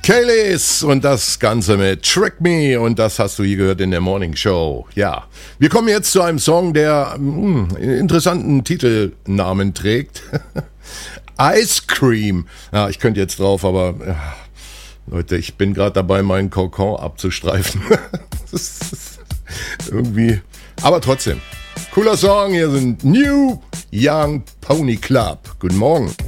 Kelis und das Ganze mit Trick Me und das hast du hier gehört in der Morning Show. Ja, wir kommen jetzt zu einem Song, der einen interessanten Titelnamen trägt. Ice Cream. Ja, ich könnte jetzt drauf, aber Leute, ich bin gerade dabei, meinen Kokon abzustreifen. Das ist irgendwie, aber trotzdem. Cooler Song, hier sind New Young Pony Club. Guten Morgen.